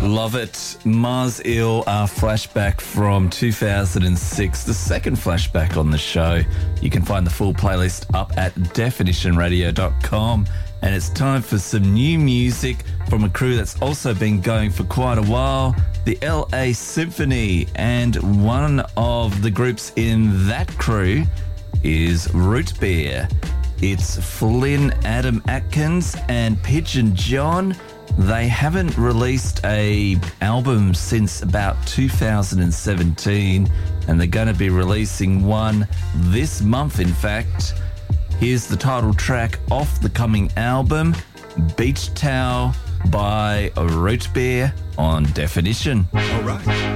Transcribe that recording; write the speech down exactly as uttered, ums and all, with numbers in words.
Love it. Mars Ill, our flashback from two thousand six, the second flashback on the show. You can find the full playlist up at definition radio dot com. And it's time for some new music from a crew that's also been going for quite a while, the L A Symphony. And one of the groups in that crew is Root Beer. It's Flynn, Adam Atkins and Pigeon John. They haven't released a album since about two thousand seventeen, and they're going to be releasing one this month, in fact. Here's the title track off the coming album, Beach Towel by Root Beer on Definition. All right.